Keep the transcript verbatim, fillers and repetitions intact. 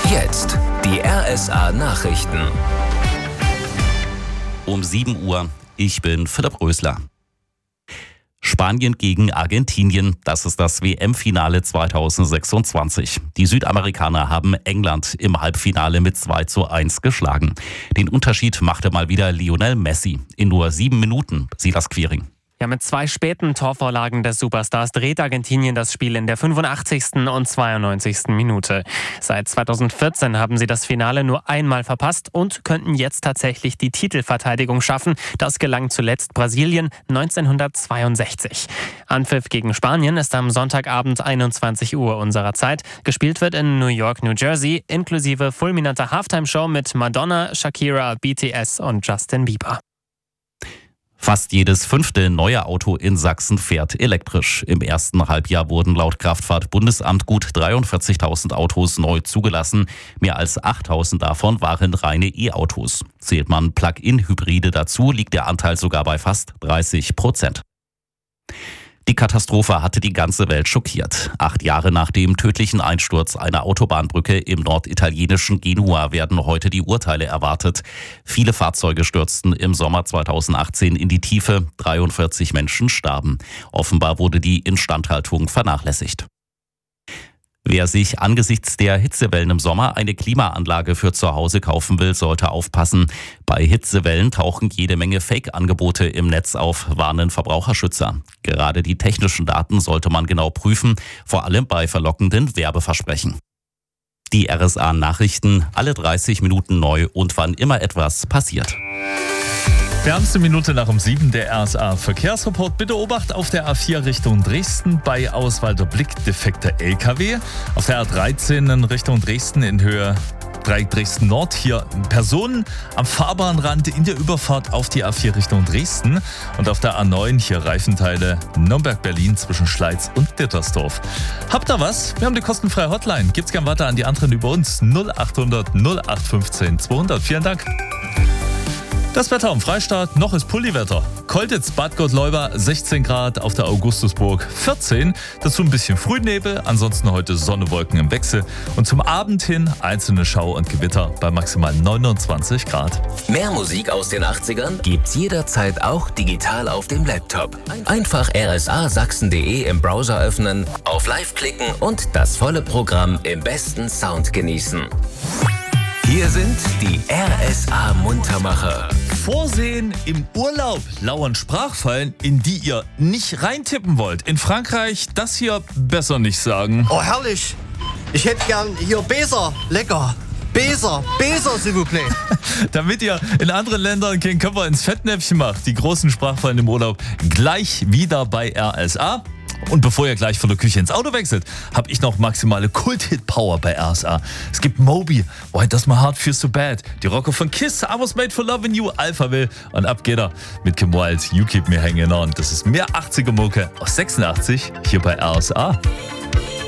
Jetzt die R S A-Nachrichten. Um sieben Uhr, ich bin Philipp Rösler. Spanien gegen Argentinien, das ist das W M-Finale zweitausendsechsundzwanzig. Die Südamerikaner haben England im Halbfinale mit zwei zu eins geschlagen. Den Unterschied machte mal wieder Lionel Messi. In nur sieben Minuten, Silas Quiring. Ja, mit zwei späten Torvorlagen des Superstars dreht Argentinien das Spiel in der fünfundachtzigsten und zweiundneunzigsten Minute. Seit zweitausendvierzehn haben sie das Finale nur einmal verpasst und könnten jetzt tatsächlich die Titelverteidigung schaffen. Das gelang zuletzt Brasilien neunzehnhundertzweiundsechzig. Anpfiff gegen Spanien ist am Sonntagabend einundzwanzig Uhr unserer Zeit. Gespielt wird in New York, New Jersey, inklusive fulminanter Halftime-Show mit Madonna, Shakira, B T S und Justin Bieber. Fast jedes fünfte neue Auto in Sachsen fährt elektrisch. Im ersten Halbjahr wurden laut Kraftfahrtbundesamt gut dreiundvierzigtausend Autos neu zugelassen. Mehr als achttausend davon waren reine E-Autos. Zählt man Plug-in-Hybride dazu, liegt der Anteil sogar bei fast dreißig Prozent. Die Katastrophe hatte die ganze Welt schockiert. Acht Jahre nach dem tödlichen Einsturz einer Autobahnbrücke im norditalienischen Genua werden heute die Urteile erwartet. Viele Fahrzeuge stürzten im Sommer zweitausendachtzehn in die Tiefe. dreiundvierzig Menschen starben. Offenbar wurde die Instandhaltung vernachlässigt. Wer sich angesichts der Hitzewellen im Sommer eine Klimaanlage für zu Hause kaufen will, sollte aufpassen. Bei Hitzewellen tauchen jede Menge Fake-Angebote im Netz auf, warnen Verbraucherschützer. Gerade die technischen Daten sollte man genau prüfen, vor allem bei verlockenden Werbeversprechen. Die R S A-Nachrichten, alle dreißig Minuten neu und wann immer etwas passiert. Wärmste Minute nach um sieben, der R S A-Verkehrsreport. Bitte Obacht auf der A vier Richtung Dresden bei Auswahl der Blick defekter L K W. Auf der A dreizehn in Richtung Dresden in Höhe Dresden Nord hier Personen am Fahrbahnrand in der Überfahrt auf die A vier Richtung Dresden. Und auf der A neun hier Reifenteile Nürnberg-Berlin zwischen Schleiz und Dittersdorf. Habt ihr was? Wir haben die kostenfreie Hotline. Gibt's gern weiter an die anderen über uns. null achthundert null acht fünfzehn zweihundert. Vielen Dank. Das Wetter am Freistaat, noch ist Pulliwetter. Kolditz, Bad Gottleuba sechzehn Grad, auf der Augustusburg vierzehn. Dazu ein bisschen Frühnebel, ansonsten heute Sonne, Wolken im Wechsel. Und zum Abend hin einzelne Schauer und Gewitter bei maximal neunundzwanzig Grad. Mehr Musik aus den achtzigern gibt's jederzeit auch digital auf dem Laptop. Einfach r s a sachsen punkt d e im Browser öffnen, auf Live klicken und das volle Programm im besten Sound genießen. Hier sind die R S A-Muntermacher. Vorsehen im Urlaub lauern Sprachfallen, in die ihr nicht reintippen wollt. In Frankreich das hier besser nicht sagen. Oh, herrlich. Ich hätte gern hier Beser. Lecker. Beser. Beser, s'il vous plaît. Damit ihr in anderen Ländern keinen Körper ins Fettnäpfchen macht. Die großen Sprachfallen im Urlaub gleich wieder bei R S A. Und bevor ihr gleich von der Küche ins Auto wechselt, habe ich noch maximale Kult-Hit-Power bei R S A. Es gibt Moby, Why Does My Heart Feel So Bad, die Rocker von Kiss, I Was Made For Loving You, Alpha Will und ab geht er mit Kim Wilde, You Keep Me Hanging On. Das ist mehr achtziger Mucke aus sechsundachtzig hier bei R S A.